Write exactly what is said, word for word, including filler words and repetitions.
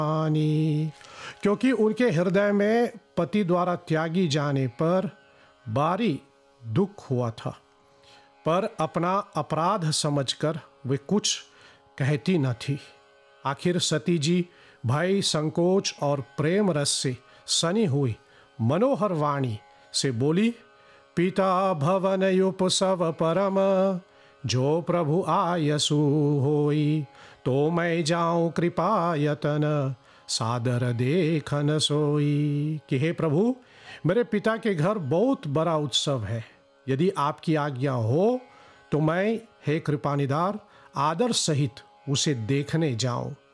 हानि, क्योंकि उनके हृदय में पति द्वारा त्यागी जाने पर भारी दुख हुआ था, पर अपना अपराध समझकर वे कुछ कहती न थी। आखिर सती जी भय, संकोच और प्रेम रस से सनी हुई मनोहर वाणी से बोली, पिता भवन उपसव परम, जो प्रभु आयसु होई, तो मैं जाऊं कृपा यतन, सादर देखन सोई। कि हे प्रभु, मेरे पिता के घर बहुत बड़ा उत्सव है, यदि आपकी आज्ञा हो तो मैं, हे कृपानिधान, आदर सहित उसे देखने जाऊं।